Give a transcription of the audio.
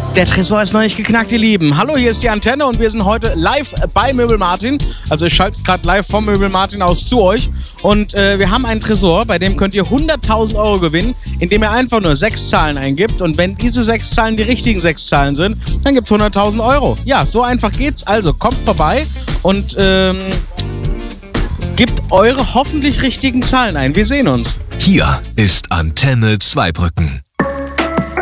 Der Tresor ist noch nicht geknackt, ihr Lieben. Hallo, hier ist die Antenne und wir sind heute live bei Möbel Martin. Also ich schalte gerade live vom Möbel Martin aus zu euch. Und wir haben einen Tresor, bei dem könnt ihr 100.000 Euro gewinnen, indem ihr einfach nur 6 Zahlen eingibt. Und wenn diese 6 Zahlen die richtigen 6 Zahlen sind, dann gibt's 100.000 Euro. Ja, so einfach geht's. Also kommt vorbei und gebt eure hoffentlich richtigen Zahlen ein. Wir sehen uns. Hier ist Antenne Zweibrücken.